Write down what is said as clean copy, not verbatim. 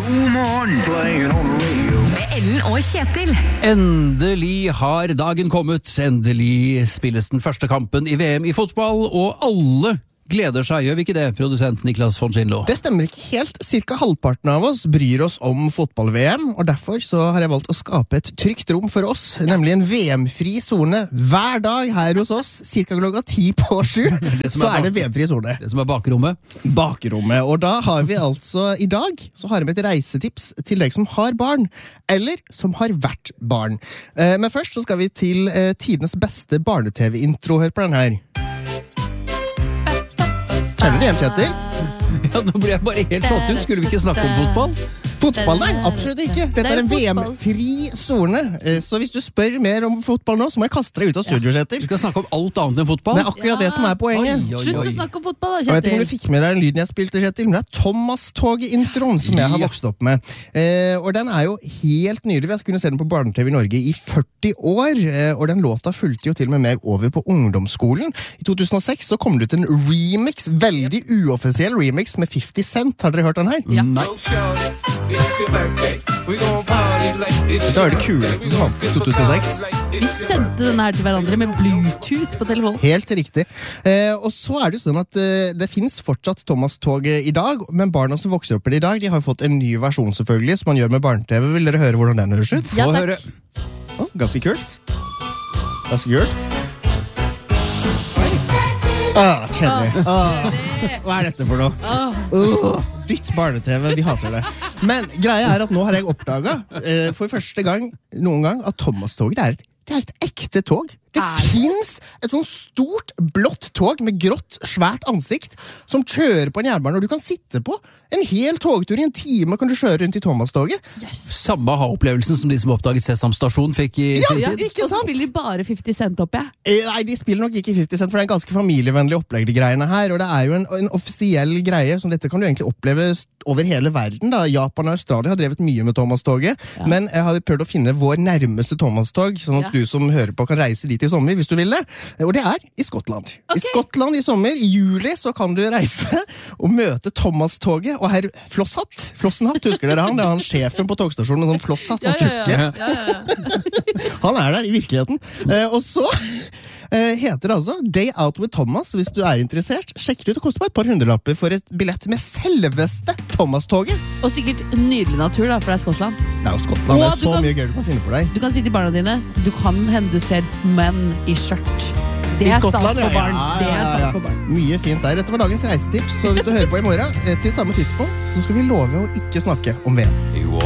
God morgen. Playing on the radio. Med Ellen og Kjetil. Endelig har dagen kommet. Endelig spilles den første kampen i VM i fotball, og alle gleder seg, gjør vi ikke det, produsent Niklas von Schindlo? Det stemmer ikke helt. Cirka halvparten av oss bryr oss om fotball-VM, og derfor så har jeg valgt å skape et trygt rom for oss, nemlig en VM-fri zone hver dag her hos oss, cirka klokka 6:10, så er det VM-fri zone. Det som er bakrommet. Bakrommet, og da har vi altså i dag, så har vi et reisetips til deg som har barn, eller som har vært barn. Men først så skal vi til tidens beste barne-TV-intro. Hør på den her. Kjenner du igjen, Kjetil? Ja, nå ble jeg bare helt satt ut. Skulle vi ikke snakke om fotball? Fotball, nei, absolutt ikke. Dette er en VM-fri zone. Så hvis du spør mer om fotball nå, så må jeg kaste deg ut av studio, Kjetil. Vi skal snakke om alt annet enn fotball? Det er akkurat det som er poenget. Slutt å snakke om fotball da, Jeg vet ikke om Kjetil. du fikk med deg den lyden jeg spilte, Kjetil, men det er Thomas-toget-introen som jeg har vokst opp med. Og den er jo helt nydelig. Vi har kunnet se den på Barne-TV i Norge i 40 år, og den låta fulgte jo til og med meg over på ungdomsskolen. I 2006 så kom det ut en remix, veldig uoffisiell remix med 50 Cent. Har dere hørt den her? Ja. Nei. Dette var det kuleste som vant i 2006. Vi sendte denne her til hverandre med Bluetooth på telefonen. Helt riktig. Og så er det jo sånn at det finnes fortsatt Thomas-toget i dag, men barna som vokser opp i dag, de har fått en ny versjon selvfølgelig, som man gjør med barne-TV. Vil dere høre hvordan den høres ut? Ja, Få takk. høre. Ganske kult. Ganske kult. Kjedelig. Hva er dette for noe? Dytt barne-TV, vi hater det. Men greia er at nå har jeg oppdaget for første gang noen gang at Thomas-toget det er et ekte tog. Det finnes et sånn stort, blått tog med grått, svært ansikt som kjører på en jernbane, og du kan sitte på en hel togtur i en time kan du kjøre rundt i Thomas-toget. Samme ha-opplevelsen som de som oppdaget Sesam Stasjon fikk i sin tid. Ikke Og så sant? spiller de bare 50 Cent opp, jeg. Nei, de spiller nok ikke 50 Cent, for det er en ganske familievennlig opplegg, de greiene her, og det er jo en offisiell greie, som dette kan du egentlig oppleve over hele verden, da. Japan og Australia har drevet mye med Thomas-toget, men jeg har prøvd å finne vår nærmeste Thomas-tog, sånn at du som hører på kan reise dit i sommer, hvis du vil det, og det er i Skottland. I Skottland i sommer, i juli, så kan du reise og møte Thomas-toget, og herr Flossenhatt, husker dere han? Det er han sjefen på togstasjonen med sånn Flosshatt og tjukke. Han er der i virkeligheten. Og så heter det altså Day Out with Thomas, hvis du er interessert. Sjekk det ut, det koster bare et par hundrelapper for et billett med selveste Thomas-toget. Og sikkert nydelig natur da, for det er Skottland. Det er jo Skottland, det Og er du så kan- mye gøy du kan finne på deg. Du kan si til barna dine, du kan hende du ser menn i skjørt. Det er stas for barn. Det er stas for barn. Mye fint der. Dette var dagens reisetips, så hvis du hører på i morgen, til samme tidspunkt, så skal vi love å ikke snakke om VM.